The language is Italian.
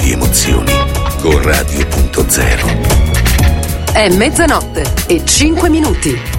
di emozioni con Radio.0. È mezzanotte e 5 minuti.